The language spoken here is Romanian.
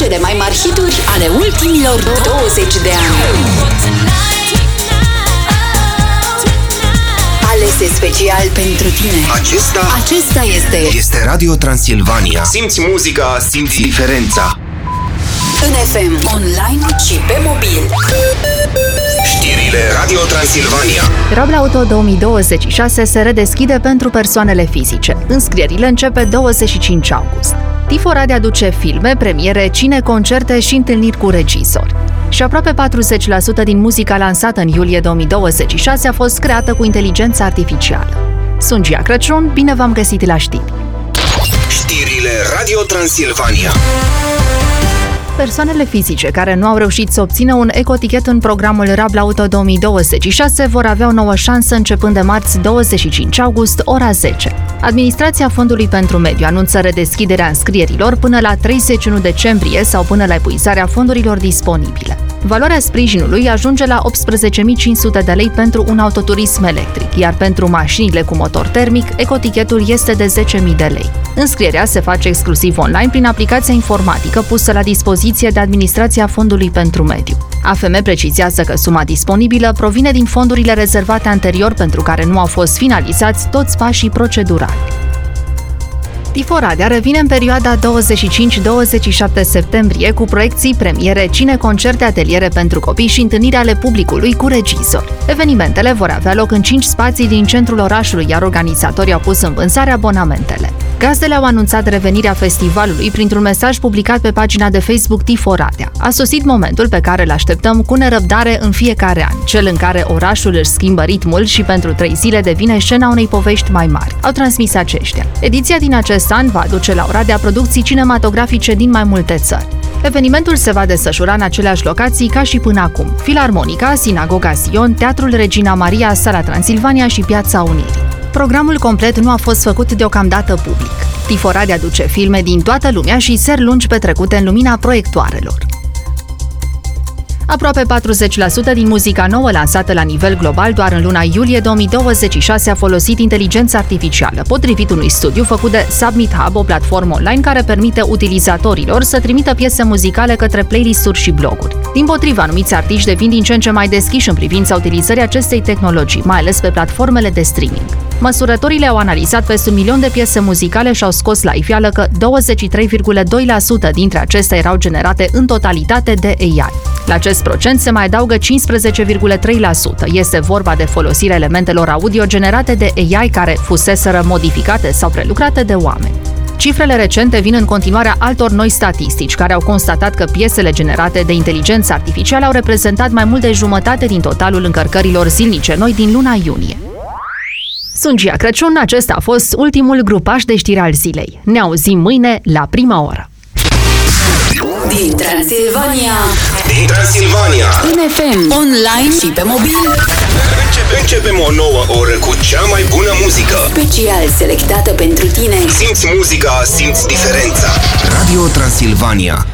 cele mai mari hituri ale ultimilor 20 de ani. Alese special pentru tine. Acesta este Radio Transilvania. Simți muzica, simți diferența. în FM, online și pe mobil. Știrile Radio Transilvania. Rabla Auto 2026 se redeschide pentru persoanele fizice. Înscrierile începe 25 august. Tiforadia aduce filme, premiere, cine, concerte și întâlniri cu regizori. Și aproape 40% din muzica lansată în iulie 2026 a fost creată cu inteligența artificială. Sunt Gia Crăciun, bine v-am găsit la știri. Știrile Radio Transilvania. Persoanele fizice care nu au reușit să obțină un ecotichet în programul Rabla Auto 2026 vor avea o nouă șansă începând de marți 25 august, ora 10. Administrația Fondului pentru Mediu anunță redeschiderea înscrierilor până la 31 decembrie sau până la epuizarea fondurilor disponibile. Valoarea sprijinului ajunge la 18.500 de lei pentru un autoturism electric, iar pentru mașinile cu motor termic, ecotichetul este de 10.000 de lei. Înscrierea se face exclusiv online prin aplicația informatică pusă la dispoziție de Administrația Fondului pentru Mediu. AFM precizează că suma disponibilă provine din fondurile rezervate anterior pentru care nu au fost finalizați toți pașii procedurali. Tiforadia revine în perioada 25-27 septembrie cu proiecții, premiere, cine, concerte, ateliere pentru copii și întâlniri ale publicului cu regizori. Evenimentele vor avea loc în 5 spații din centrul orașului, iar organizatorii au pus în vânzare abonamentele. Gazdele au anunțat revenirea festivalului printr-un mesaj publicat pe pagina de Facebook Tiforadia. A sosit momentul pe care îl așteptăm cu nerăbdare în fiecare an, cel în care orașul își schimbă ritmul și pentru 3 zile devine scena unei povești mai mari, au transmis aceștia. Ediția din acest an va aduce la Oradea producții cinematografice din mai multe țări. Evenimentul se va desfășura în aceleași locații ca și până acum: Filarmonica, Sinagoga Sion, Teatrul Regina Maria, Sala Transilvania și Piața Unirii. Programul complet nu a fost făcut deocamdată public. Tiforadia aduce filme din toată lumea și seri lungi petrecute în lumina proiectoarelor. Aproape 40% din muzica nouă lansată la nivel global doar în luna iulie 2026 a folosit inteligența artificială, potrivit unui studiu făcut de Submit Hub, o platformă online care permite utilizatorilor să trimită piese muzicale către playlist-uri și bloguri. Dimpotrivă, anumiți artiști devin din ce în ce mai deschiși în privința utilizării acestei tehnologii, mai ales pe platformele de streaming. Măsurătorile au analizat peste 1 milion de piese muzicale și au scos la iveală că 23,2% dintre acestea erau generate în totalitate de AI. La acest procent se mai adaugă 15,3%. Este vorba de folosirea elementelor audio generate de AI care fuseseră modificate sau prelucrate de oameni. Cifrele recente vin în continuarea altor noi statistici care au constatat că piesele generate de inteligență artificială au reprezentat mai mult de jumătate din totalul încărcărilor zilnice noi din luna iunie. Sunt Gia Crăciun, acesta a fost ultimul grupaj de știri al zilei. Ne auzim mâine la prima oră. Din Transilvania, În FM, online și pe mobil. Începem o nouă oră cu cea mai bună muzică. Special selectată pentru tine. Simți muzica, simți diferența. Radio Transilvania.